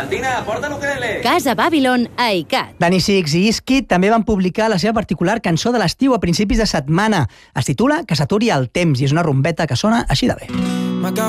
Martina, porta l'ukelele. Casa Babylon a ICAT. Dani Six i Iskit també van publicar la seva particular cançó de l'estiu a principis de setmana. Es titula Que s'aturi el temps i és una rumbeta que sona així de bé.